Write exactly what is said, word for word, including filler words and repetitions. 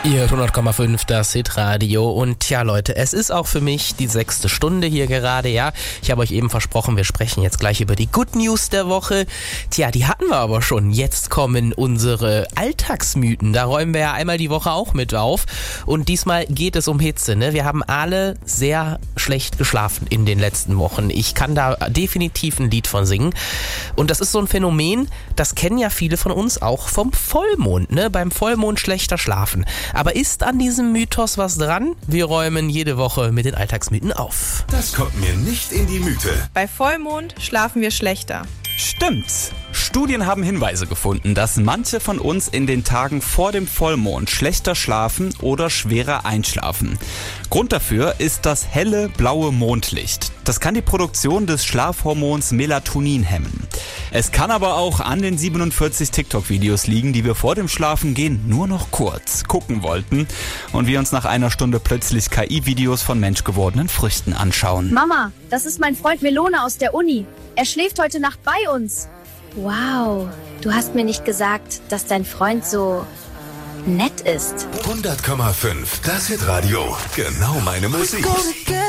Ihr hundert Komma fünf, das Hitradio. Und ja, Leute, es ist auch für mich die sechste Stunde hier gerade, ja. Ich habe euch eben versprochen, wir sprechen jetzt gleich über die Good News der Woche. Tja, die hatten wir aber schon. Jetzt kommen unsere Alltagsmythen. Da räumen wir ja einmal die Woche auch mit auf. Und diesmal geht es um Hitze, ne? Wir haben alle sehr schlecht geschlafen in den letzten Wochen. Ich kann da definitiv ein Lied von singen. Und das ist so ein Phänomen, das kennen ja viele von uns auch vom Vollmond, ne? Beim Vollmond schlechter schlafen. Aber ist an diesem Mythos was dran? Wir räumen jede Woche mit den Alltagsmythen auf. Das kommt mir nicht in die Mythe. Bei Vollmond schlafen wir schlechter. Stimmt's. Studien haben Hinweise gefunden, dass manche von uns in den Tagen vor dem Vollmond schlechter schlafen oder schwerer einschlafen. Grund dafür ist das helle blaue Mondlicht. Das kann die Produktion des Schlafhormons Melatonin hemmen. Es kann aber auch an den siebenundvierzig TikTok-Videos liegen, die wir vor dem Schlafengehen nur noch kurz gucken wollten und wir uns nach einer Stunde plötzlich K I-Videos von menschgewordenen Früchten anschauen. Mama, das ist mein Freund Melone aus der Uni. Er schläft heute Nacht bei uns. Wow, du hast mir nicht gesagt, dass dein Freund so nett ist. hundert Komma fünf, das Hitradio. Genau meine Musik.